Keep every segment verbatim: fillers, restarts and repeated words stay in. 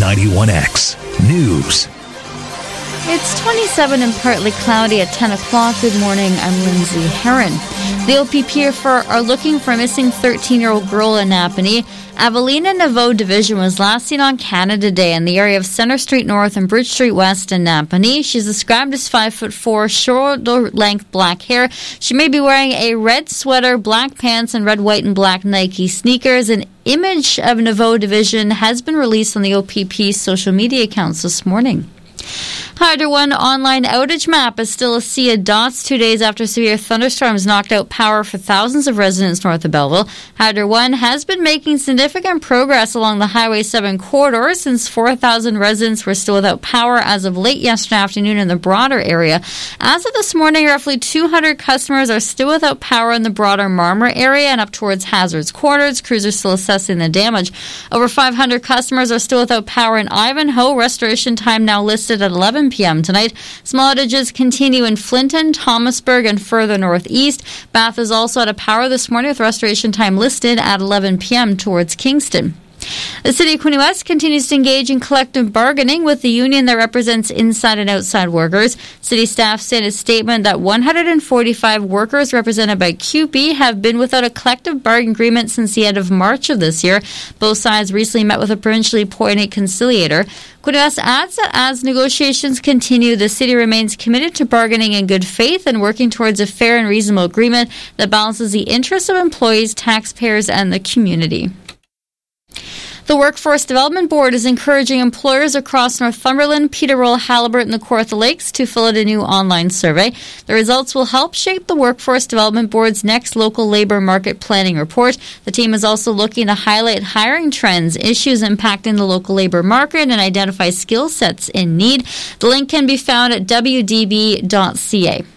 ninety-one X News. It's twenty-seven and partly cloudy at ten o'clock. Good morning, I'm Lindsay Herron. The O P P are looking for a missing thirteen-year-old girl in Napanee. Avelina Naveau Division was last seen on Canada Day in the area of Centre Street North and Bridge Street West in Napanee. She's described as five foot four, shoulder-length black hair. She may be wearing a red sweater, black pants, and red, white, and black Nike sneakers. An image of Naveau Division has been released on the O P P's social media accounts this morning. Hydro One online outage map is still a sea of dots two days after severe thunderstorms knocked out power for thousands of residents north of Belleville. Hydro One has been making significant progress along the Highway seven corridor since four thousand residents were still without power as of late yesterday afternoon in the broader area. As of this morning, roughly two hundred customers are still without power in the broader Marmor area and up towards Hazards Quarters. Crews are still assessing the damage. Over five hundred customers are still without power in Ivanhoe. Restoration time now listed at eleven p.m. tonight. Small outages continue in Flinton, Thomasburg, and further northeast. Bath is also out of power this morning with restoration time listed at eleven p.m. towards Kingston. The City of Quinte West continues to engage in collective bargaining with the union that represents inside and outside workers. City staff said in a statement that one hundred forty-five workers represented by Q B have been without a collective bargaining agreement since the end of March of this year. Both sides recently met with a provincially appointed conciliator. Quinte West adds that as negotiations continue, the city remains committed to bargaining in good faith and working towards a fair and reasonable agreement that balances the interests of employees, taxpayers, and the community. The Workforce Development Board is encouraging employers across Northumberland, Peterborough, Haliburton, and the Kawartha Lakes to fill out a new online survey. The results will help shape the Workforce Development Board's next local labour market planning report. The team is also looking to highlight hiring trends, issues impacting the local labour market, and identify skill sets in need. The link can be found at w d b dot c a.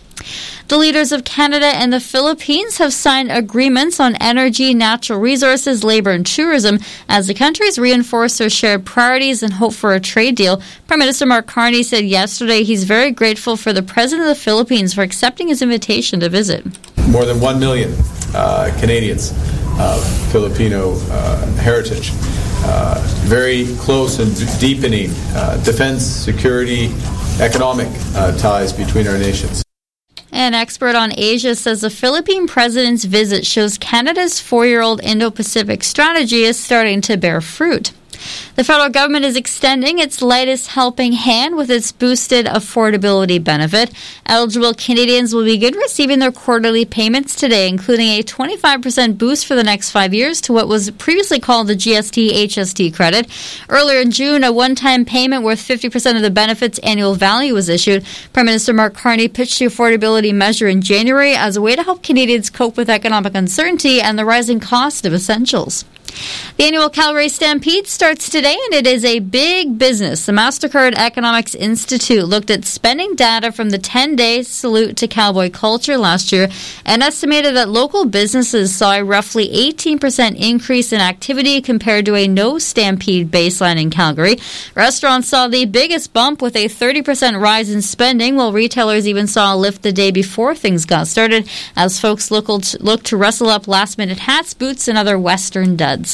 The leaders of Canada and the Philippines have signed agreements on energy, natural resources, labour and tourism as the countries reinforce their shared priorities and hope for a trade deal. Prime Minister Mark Carney said yesterday he's very grateful for the President of the Philippines for accepting his invitation to visit. More than one million uh, Canadians of Filipino uh, heritage. Uh, very close and deepening uh, defense, security, economic uh, ties between our nations. An expert on Asia says the Philippine president's visit shows Canada's four-year-old Indo-Pacific strategy is starting to bear fruit. The federal government is extending its latest helping hand with its boosted affordability benefit. Eligible Canadians will begin receiving their quarterly payments today, including a twenty-five percent boost for the next five years to what was previously called the G S T H S T credit. Earlier in June, a one-time payment worth fifty percent of the benefit's annual value was issued. Prime Minister Mark Carney pitched the affordability measure in January as a way to help Canadians cope with economic uncertainty and the rising cost of essentials. The annual Calgary Stampede starts today, and it is a big business. The MasterCard Economics Institute looked at spending data from the ten-day salute to cowboy culture last year and estimated that local businesses saw a roughly eighteen percent increase in activity compared to a no-Stampede baseline in Calgary. Restaurants saw the biggest bump with a thirty percent rise in spending, while retailers even saw a lift the day before things got started as folks looked to rustle up last-minute hats, boots, and other Western duds.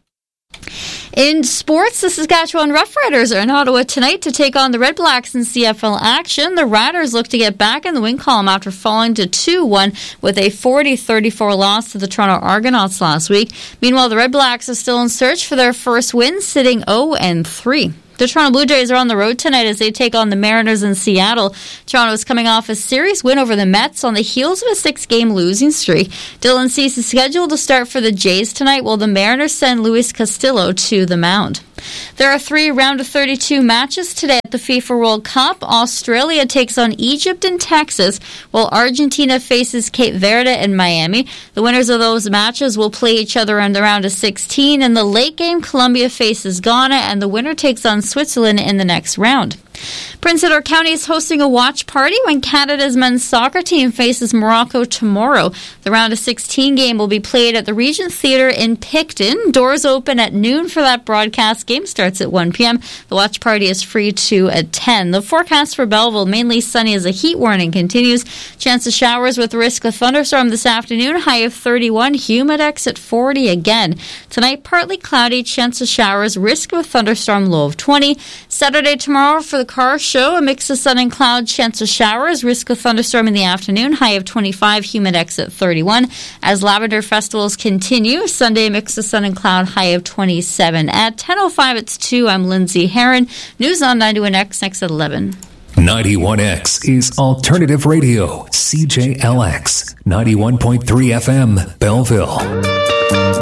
In sports, the Saskatchewan Roughriders are in Ottawa tonight to take on the Red Blacks in C F L action. The Riders look to get back in the win column after falling to two one with a forty thirty-four loss to the Toronto Argonauts last week. Meanwhile, the Red Blacks are still in search for their first win, sitting oh and three. The Toronto Blue Jays are on the road tonight as they take on the Mariners in Seattle. Toronto is coming off a series win over the Mets on the heels of a six-game losing streak. Dylan Cease is scheduled to start for the Jays tonight, while the Mariners send Luis Castillo to the mound. There are three round of thirty-two matches today at the FIFA World Cup. Australia takes on Egypt and Texas, while Argentina faces Cape Verde and Miami. The winners of those matches will play each other in the round of sixteen. In the late game, Colombia faces Ghana, and the winner takes on Switzerland in the next round. Prince Edward County is hosting a watch party when Canada's men's soccer team faces Morocco tomorrow. The round of sixteen game will be played at the Regent Theatre in Picton. Doors open at noon for that broadcast. Game starts at one p.m. The watch party is free to attend. The forecast for Belleville, mainly sunny as a heat warning continues. Chance of showers with risk of thunderstorm this afternoon. High of thirty-one. Humidex at forty again. Tonight, partly cloudy. Chance of showers. Risk of a thunderstorm. Low of twenty. Saturday tomorrow for the car show, a mix of sun and cloud, chance of showers, risk of thunderstorm in the afternoon, high of twenty-five, Humidex at thirty-one. As Lavender festivals continue, Sunday mix of sun and cloud, high of twenty-seven. At ten oh five, it's two. I'm Lindsay Herron. News on ninety-one X, next at eleven. ninety-one X is Alternative Radio, C J L X, ninety-one point three F M, Belleville.